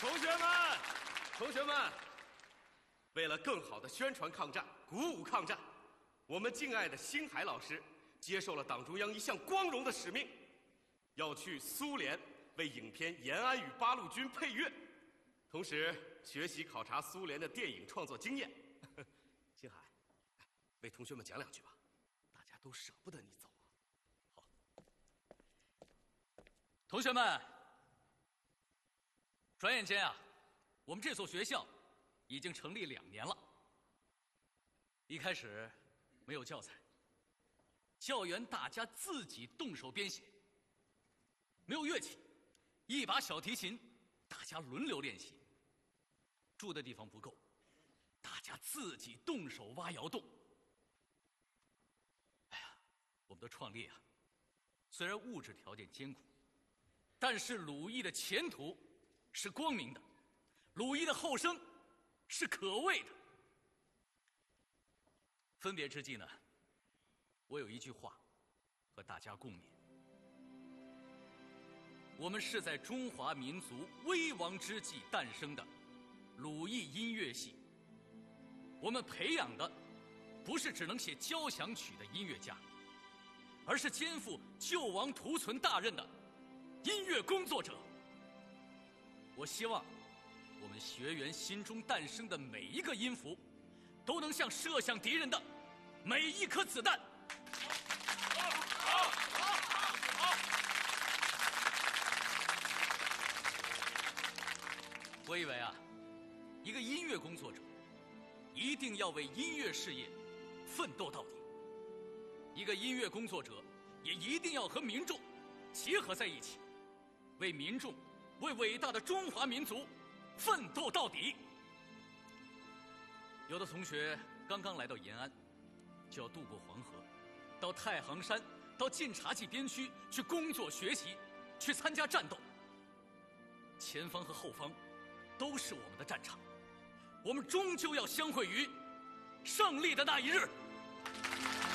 同学们，为了更好的宣传抗战、鼓舞抗战，我们敬爱的星海老师接受了党中央一项光荣的使命，要去苏联为影片《延安与八路军》配乐，同时学习考察苏联的电影创作经验。星海，为同学们讲两句吧，大家都舍不得你走啊。好， 同学们，转眼间啊，我们这所学校已经成立2年了。一开始没有教材，教员大家自己动手编写；没有乐器，一把小提琴，大家轮流练习；住的地方不够，大家自己动手挖窑洞。哎呀，我们的创立啊，虽然物质条件艰苦，但是鲁艺的前途是光明的，鲁艺的后生是可畏的。分别之际呢，我有一句话和大家共勉：我们是在中华民族危亡之际诞生的鲁艺音乐系，我们培养的不是只能写交响曲的音乐家，而是肩负救亡图存大任的音乐工作者。我希望我们学员心中诞生的每一个音符，都能像射向敌人的每一颗子弹。我以为啊，一个音乐工作者一定要为音乐事业奋斗到底，一个音乐工作者也一定要和民众结合在一起，为民众、为伟大的中华民族奋斗到底。有的同学刚刚来到延安，就要渡过黄河，到太行山、到晋察冀边区去工作学习，去参加战斗。前方和后方都是我们的战场，我们终究要相会于胜利的那一日。